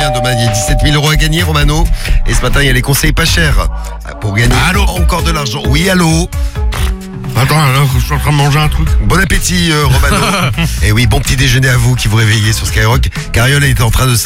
hein, demain il y a 17 000 € à gagner, Romano. Et ce matin il y a les conseils pas chers pour gagner encore de l'argent. Oui, allô. Attends, là, je suis en train de manger un truc. Bon appétit, Romano. Et oui, bon petit déjeuner à vous qui vous réveillez sur Skyrock. Cariole est en train de